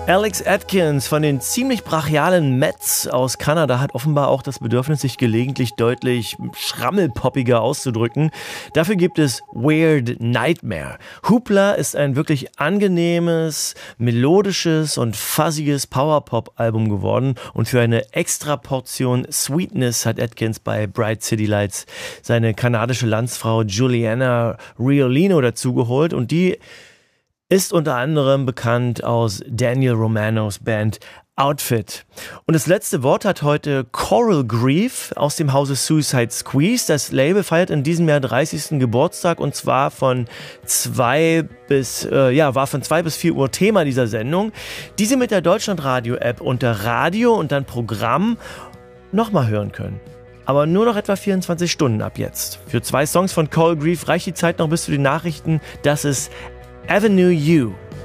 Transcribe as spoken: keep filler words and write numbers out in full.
Alex Atkins von den ziemlich brachialen Mets aus Kanada hat offenbar auch das Bedürfnis, sich gelegentlich deutlich schrammelpoppiger auszudrücken. Dafür gibt es Weird Nightmare. Hoopla ist ein wirklich angenehmes, melodisches und fuzziges Powerpop-Album geworden und für eine extra Portion Sweetness hat Atkins bei Bright City Lights seine kanadische Landsfrau Juliana Riolino dazugeholt und die ist unter anderem bekannt aus Daniel Romanos Band Outfit. Und das letzte Wort hat heute Coral Grief aus dem Hause Suicide Squeeze. Das Label feiert in diesem Jahr dreißigsten Geburtstag und zwar von zwei bis, äh, ja, war von zwei bis vier Uhr Thema dieser Sendung, die Sie mit der Deutschlandradio-App unter Radio und dann Programm nochmal hören können. Aber nur noch etwa vierundzwanzig Stunden ab jetzt. Für zwei Songs von Coral Grief reicht die Zeit noch bis zu den Nachrichten. Das ist Avenue U.